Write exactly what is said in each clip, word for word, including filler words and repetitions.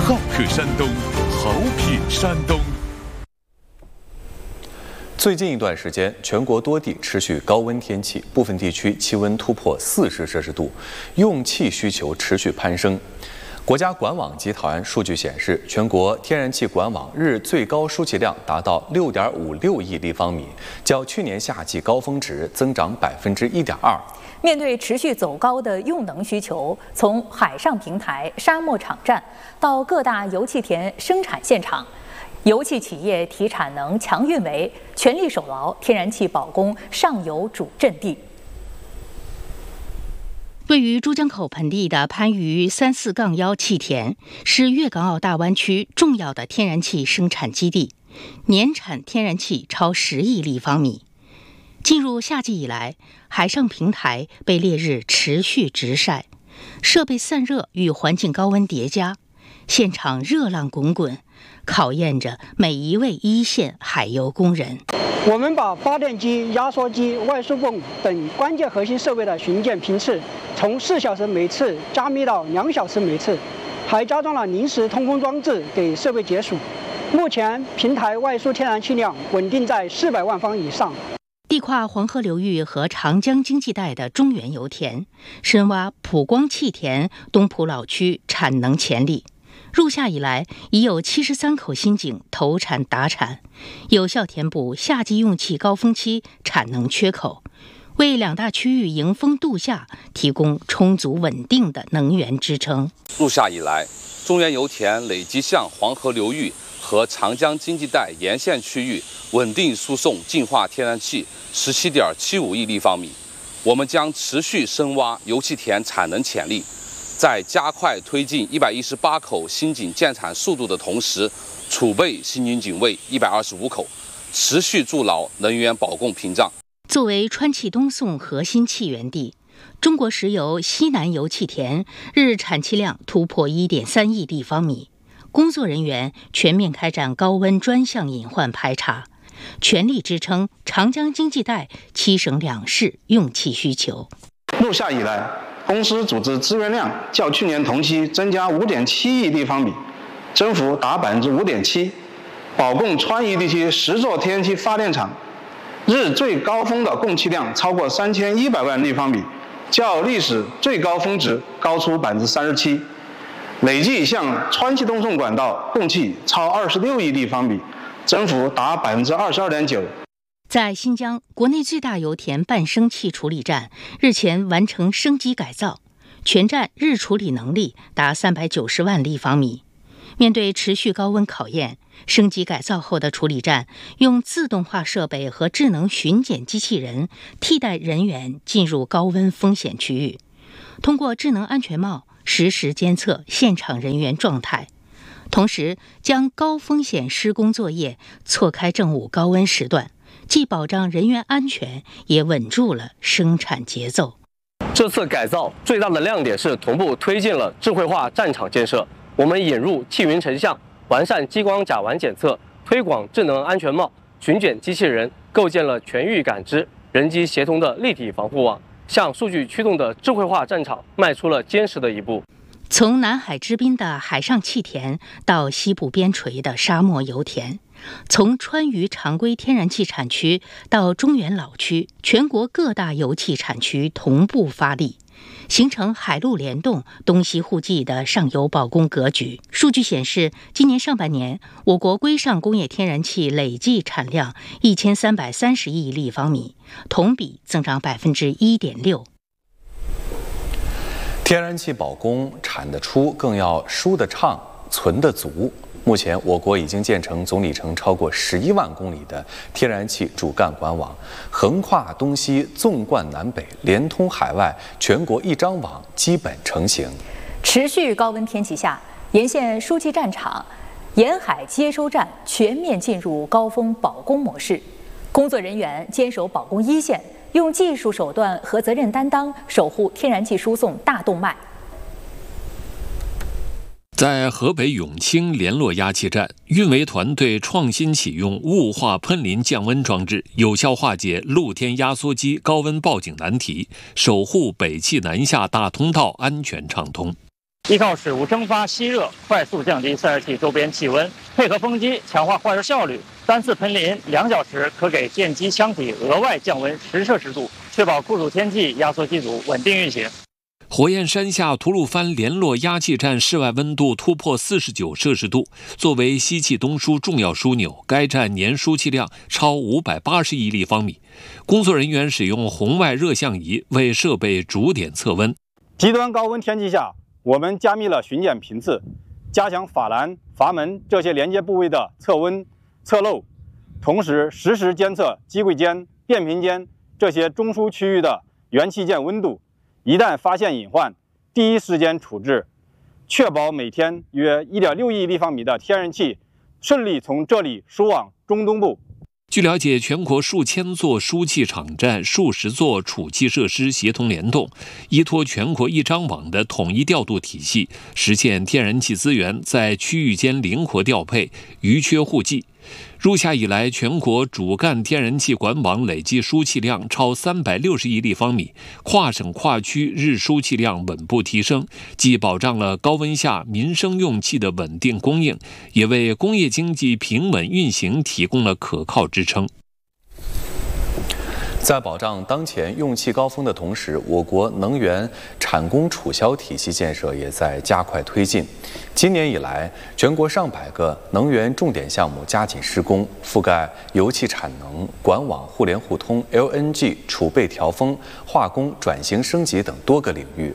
好客山东，好品山东。最近一段时间，全国多地持续高温天气，部分地区气温突破四十摄氏度，用气需求持续攀升。国家管网集团数据显示，全国天然气管网日最高输气量达到六点五六亿立方米，较去年夏季高峰值增长百分之一点二。 面对持续走高的用能需求，从海上平台、沙漠场站到各大油气田生产现场，油气企业提产能、强运维，全力守牢天然气保供上游主阵地。 位于珠江口盆地的番禺三四杠幺气田是粤港澳大湾区重要的天然气生产基地，年产天然气超十亿立方米。进入夏季以来，海上平台被烈日持续直晒，设备散热与环境高温叠加，现场热浪滚滚，考验着每一位一线海油工人。 我们把发电机、压缩机、外输泵等关键核心设备的巡检频次从四小时每次加密到两小时每次，还加装了临时通风装置给设备解暑。目前平台外输天然气量稳定在四百万方以上。 地跨黄河流域和长江经济带的中原油田，深挖普光气田东浦老区产能潜力。入夏以来，已有七十三口新井投产达产，有效填补夏季用气高峰期产能缺口，为两大区域迎风度夏提供充足稳定的能源支撑。 入夏以来，中原油田累计向黄河流域和长江经济带沿线区域稳定输送净化天然气十七点七五亿立方米。我们将持续深挖油气田产能潜力，在加快推进一百一十八口新井建产速度的同时，储备新井井位一百二十五口，持续筑牢能源保供屏障。 作为川气东送核心气源地，中国石油西南油气田日产气量突破一点三亿立方米。工作人员全面开展高温专项隐患排查，全力支撑长江经济带七省两市用气需求。 入夏以来，公司组织资源量较去年同期增加五点七亿立方米，增幅达百分之五点七，保供川渝地区十座天然气发电厂日最高峰的供气量超过三千一百万立方米，较历史最高峰值高出百分之三十七。累计向川气东送管道供气超二十六亿立方米，增幅达百分之二十二点九。 在新疆，国内最大油田半升气处理站日前完成升级改造，全站日处理能力达三百九十万立方米。面对持续高温考验，升级改造后的处理站用自动化设备和智能巡检机器人替代人员进入高温风险区域，通过智能安全帽实时监测现场人员状态，同时将高风险施工作业错开正午高温时段，既保障人员安全，也稳住了生产节奏。 这次改造最大的亮点是同步推进了智慧化战场建设。我们引入气云成像，完善激光甲烷检测，推广智能安全帽、巡检机器人，构建了全域感知、人机协同的立体防护网，向数据驱动的智慧化战场迈出了坚实的一步。 从南海之滨的海上气田到西部边陲的沙漠油田，从川渝常规天然气产区到中原老区，全国各大油气产区同步发力，形成海陆联动、东西互济的上游保供格局。数据显示，今年上半年，我国规上工业天然气累计产量一千三百三十亿立方米，同比增长百分之一点六。 天然气保供产得出，更要输得畅、存得足。目前，我国已经建成总里程超过十一万公里的天然气主干管网，横跨东西，纵贯南北，连通海外，全国一张网基本成型。 持续高温天气下，沿线输气站场、沿海接收站全面进入高峰保供模式，工作人员坚守保供一线，用技术手段和责任担当守护天然气输送大动脉。 在河北永清联络压气站，运维团队创新启用雾化喷淋降温装置，有效化解露天压缩机高温报警难题，守护北气南下大通道安全畅通。 依靠使物蒸发吸热，快速降低散热器周边气温，配合风机强化化热效率。单次喷淋两小时可给电机腔体额外降温十摄氏度，确保酷暑天气压缩机组稳定运行。 火焰山下吐鲁番联络压气站室外温度突破四十九摄氏度，作为吸气东输重要枢纽，该站年输气量超五百八十亿立方米。工作人员使用红外热像仪为设备逐点测温。 极端高温天气下，我们加密了巡检频次，加强法兰、阀门这些连接部位的测温、测漏，同时实时监测机柜间、变频间这些中枢区域的元器件温度。一旦发现隐患，第一时间处置，确保每天约 一点六亿立方米的天然气顺利从这里输往中东部。 据了解，全国数千座输气场站、数十座储气设施协同联动，依托全国一张网的统一调度体系，实现天然气资源在区域间灵活调配、余缺互济。入夏以来，全国主干天然气管网累计输气量超三百六十亿立方米，跨省跨区日输气量稳步提升，既保障了高温下民生用气的稳定供应，也为工业经济平稳运行提供了可靠支撑。 在保障当前用气高峰的同时，我国能源产供储销体系建设也在加快推进。今年以来，全国上百个能源重点项目加紧施工，覆盖油气产能、管网互联互通、L N G 储备调峰、化工转型升级等多个领域。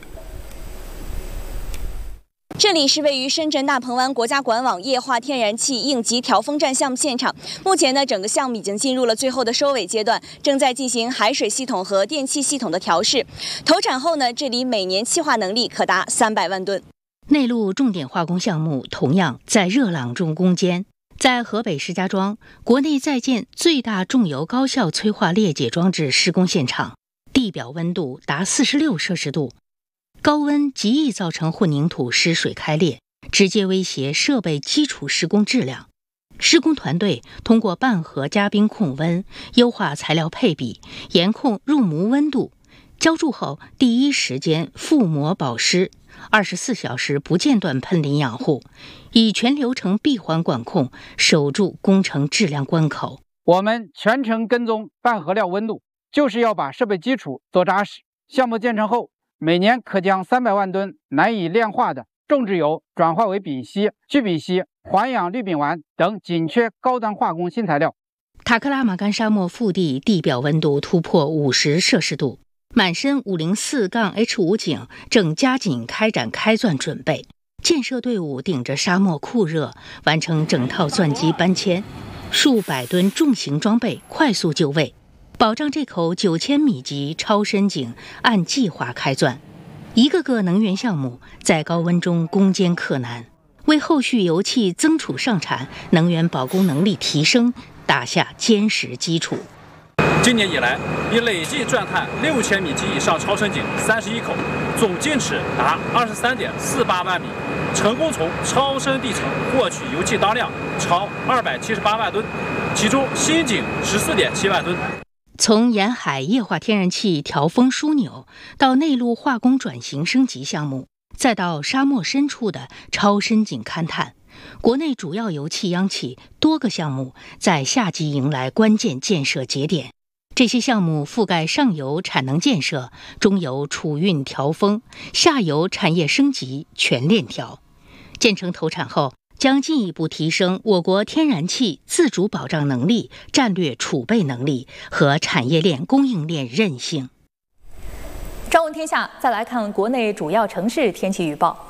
这里是位于深圳大鹏湾国家管网液化天然气应急调峰站项目现场。目前呢，整个项目已经进入了最后的收尾阶段，正在进行海水系统和电气系统的调试。投产后呢，这里每年气化能力可达三百万吨。 内陆重点化工项目同样在热浪中攻坚。在河北石家庄，国内在建最大重油高效催化裂解装置施工现场，地表温度达四十六摄氏度。高温极易造成混凝土失水开裂，直接威胁设备基础施工质量。施工团队通过半合加冰控温，优化材料配比，严控入模温度。浇筑后第一时间覆膜保湿，二十四小时不间断喷淋养护，以全流程闭环管控，守住工程质量关口。 我们全程跟踪半合料温度，就是要把设备基础做扎实。项目建成后，每年可将三百万吨难以炼化的重质油转化为丙烯、聚丙烯、环氧氯丙烷等紧缺高端化工新材料。 塔克拉玛干沙漠腹地地表温度突破五十摄氏度，满身 五零四 H 五 井正加紧开展开钻准备。建设队伍顶着沙漠酷热，完成整套钻机搬迁，数百吨重型装备快速就位，保障这口九千米级超深井按计划开钻。一个个能源项目在高温中攻坚克难，为后续油气增储上产、能源保供能力提升打下坚实基础。 今年以来，已累计钻探六千米级以上超深井三十一口，总径尺达二十三点四八万米，成功从超深地层获取油气当量超二百七十八万吨，其中新井十四点七万吨。 从沿海液化天然气调峰枢纽，到内陆化工转型升级项目，再到沙漠深处的超深井勘探，国内主要油气央企多个项目在夏季迎来关键建设节点。这些项目覆盖上游产能建设、中游储运调峰、下游产业升级全链条。建成投产后，将进一步提升我国天然气自主保障能力、战略储备能力和产业链供应链韧性。 朝闻天下，再来看国内主要城市天气预报。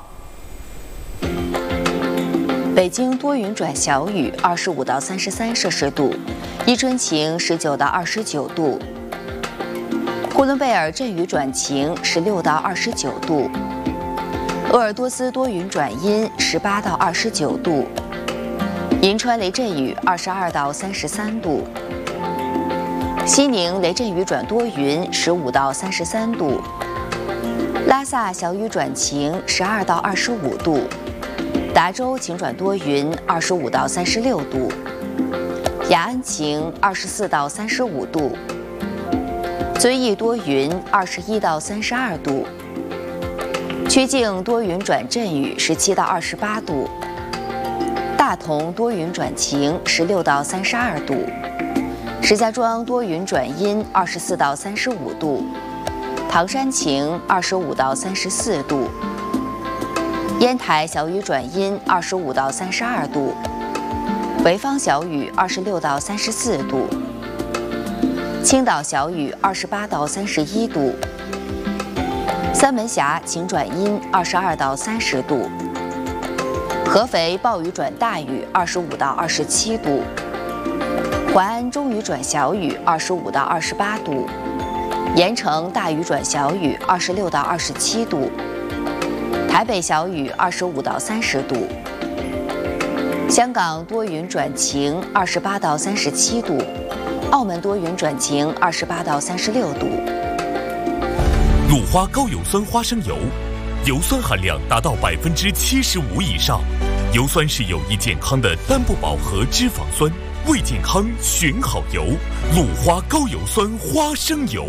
北京多云转小雨，二十五到三十三摄氏度；伊春晴，十九到二十九度；呼伦贝尔阵雨转晴，十六到二十九度；鄂尔多斯多云转阴，十八到二十九度；银川雷阵雨，二十二到三十三度；西宁雷阵雨转多云，十五到三十三度；拉萨小雨转晴，十二到二十五度。达州晴转多云，二十五到三十六度；雅安晴，二十四到三十五度；遵义多云，二十一到三十二度； 曲靖多云转阵雨，十七到二十八度；大同多云转晴，十六到三十二度；石家庄多云转阴，二十四到三十五度；唐山晴，二十五到三十四度；烟台小雨转阴，二十五到三十二度；潍坊小雨，二十六到三十四度；青岛小雨，二十八到三十一度；三门峡晴转阴，二十二到三十度；合肥暴雨转大雨，二十五到二十七度；淮安中雨转小雨，二十五到二十八度；盐城大雨转小雨，二十六到二十七度；台北小雨，二十五到三十度；香港多云转晴，二十八到三十七度；澳门多云转晴，二十八到三十六度。 鲁花高油酸花生油，油酸含量达到百分之七十五以上，油酸是有益健康的单不饱和脂肪酸，为健康选好油。鲁花高油酸花生油。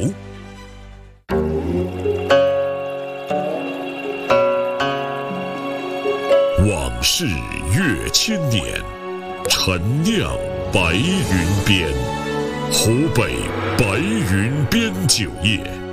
往事越千年，陈酿白云边。湖北白云边酒业。